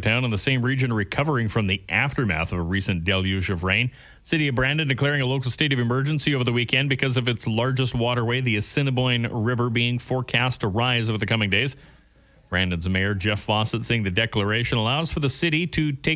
town in the same region recovering from the aftermath of a recent deluge of rain. City of Brandon declaring a local state of emergency over the weekend because of its largest waterway, the Assiniboine River, being forecast to rise over the coming days. Brandon's Mayor Jeff Fawcett saying the declaration allows for the city to take